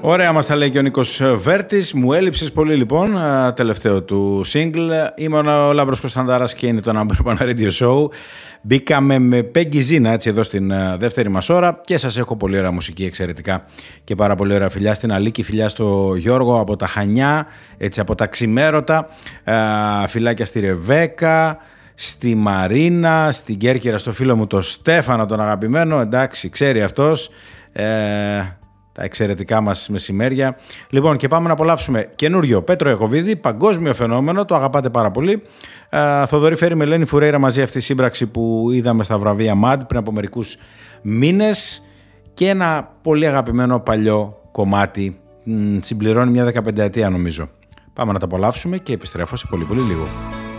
Ωραία μας τα λέει και ο Νίκος Βέρτης. Μου έλειψες πολύ λοιπόν, τελευταίο του single. Είμαι ο Λάμπρος Κωνσταντάρας και είναι το Number One Radio Show. Μπήκαμε με Peggy Zina έτσι εδώ στην δεύτερη μας ώρα και σας έχω πολύ ωραία μουσική εξαιρετικά και πάρα πολύ ωραία φιλιά στην Αλίκη, φιλιά στο Γιώργο από τα Χανιά, έτσι από τα Ξημέρωτα, φιλάκια στη Ρεβέκα, στη Μαρίνα, στην Κέρκυρα, στο φίλο μου το Στέφανο τον αγαπημένο, εντάξει ξέρει αυτός τα εξαιρετικά μας μεσημέρια. Λοιπόν, και πάμε να απολαύσουμε καινούριο Πέτρο Ιακωβίδη, παγκόσμιο φαινόμενο, το αγαπάτε πάρα πολύ. Θοδωρή Φέρη με Ελένη Φουρέιρα μαζί, αυτή η σύμπραξη που είδαμε στα βραβεία MAD πριν από μερικούς μήνες, και ένα πολύ αγαπημένο παλιό κομμάτι, συμπληρώνει μια 15 ετία νομίζω. Πάμε να τα απολαύσουμε και επιστρέφω σε πολύ πολύ λίγο.